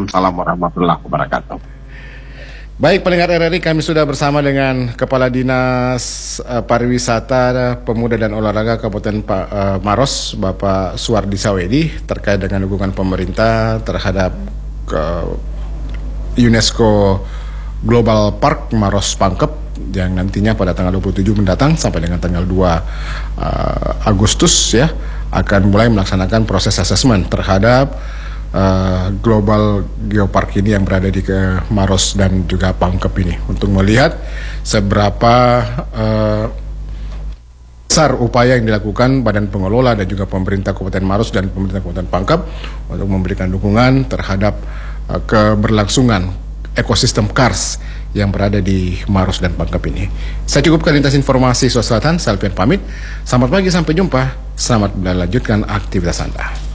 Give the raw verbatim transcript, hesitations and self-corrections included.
Waalaikumsalam warahmatullahi wabarakatuh. Baik, pendengar R R I, kami sudah bersama dengan Kepala Dinas uh, Pariwisata, Pemuda dan Olahraga Kabupaten pa, uh, Maros, Bapak Suwardi Sawedi, terkait dengan dukungan pemerintah terhadap uh, UNESCO Global Park Maros Pangkep yang nantinya pada tanggal dua puluh tujuh mendatang sampai dengan tanggal dua uh, Agustus ya akan mulai melaksanakan proses asesmen terhadap Uh, Global Geopark ini yang berada di ke Maros dan juga Pangkep ini, untuk melihat seberapa uh, besar upaya yang dilakukan Badan Pengelola dan juga pemerintah Kabupaten Maros dan pemerintah Kabupaten Pangkep untuk memberikan dukungan terhadap uh, keberlangsungan ekosistem kars yang berada di Maros dan Pangkep ini. Saya cukupkan lintas informasi Sulawesi Selatan. Saya Alfian pamit. Selamat pagi, sampai jumpa. Selamat melanjutkan aktivitas Anda.